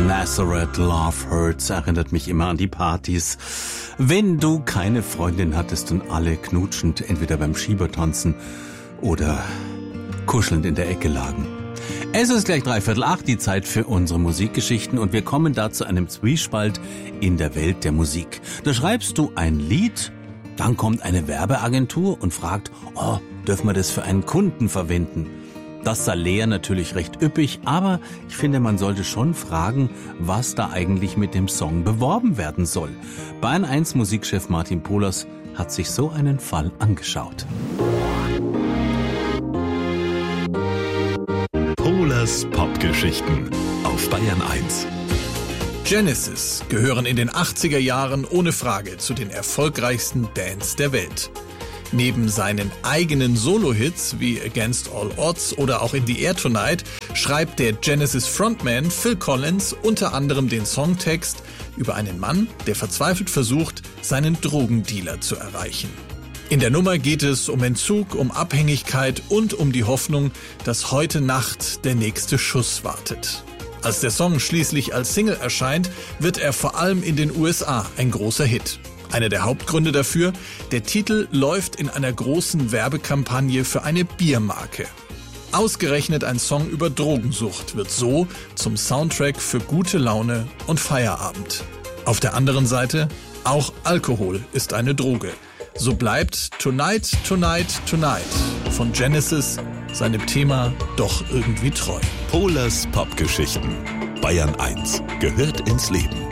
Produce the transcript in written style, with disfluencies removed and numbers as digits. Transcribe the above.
Nazareth Love Hurts erinnert mich immer an die Partys. Wenn du keine Freundin hattest und alle knutschend entweder beim Schiebertanzen oder kuschelnd in der Ecke lagen. Es ist gleich 7:45, die Zeit für unsere Musikgeschichten und wir kommen da zu einem Zwiespalt in der Welt der Musik. Da schreibst du ein Lied, dann kommt eine Werbeagentur und fragt, dürfen wir das für einen Kunden verwenden? Das Salär natürlich recht üppig, aber ich finde, man sollte schon fragen, was da eigentlich mit dem Song beworben werden soll. Bayern 1 Musikchef Martin Pohlers hat sich so einen Fall angeschaut. Pohlers Popgeschichten auf Bayern 1. Genesis gehören in den 80er Jahren ohne Frage zu den erfolgreichsten Bands der Welt. Neben seinen eigenen Solo-Hits wie Against All Odds oder auch In the Air Tonight schreibt der Genesis-Frontman Phil Collins unter anderem den Songtext über einen Mann, der verzweifelt versucht, seinen Drogendealer zu erreichen. In der Nummer geht es um Entzug, um Abhängigkeit und um die Hoffnung, dass heute Nacht der nächste Schuss wartet. Als der Song schließlich als Single erscheint, wird er vor allem in den USA ein großer Hit. Einer der Hauptgründe dafür, der Titel läuft in einer großen Werbekampagne für eine Biermarke. Ausgerechnet ein Song über Drogensucht wird so zum Soundtrack für gute Laune und Feierabend. Auf der anderen Seite, auch Alkohol ist eine Droge. So bleibt Tonight, Tonight, Tonight von Genesis seinem Thema doch irgendwie treu. Pohlers Popgeschichten. Bayern 1 gehört ins Leben.